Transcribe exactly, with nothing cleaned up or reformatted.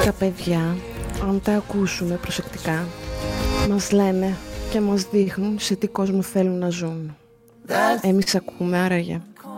Τα παιδιά, αν τα ακούσουμε προσεκτικά, μας λένε και μας δείχνουν σε τι κόσμο θέλουν να ζουν. Εμείς ακούμε άραγε?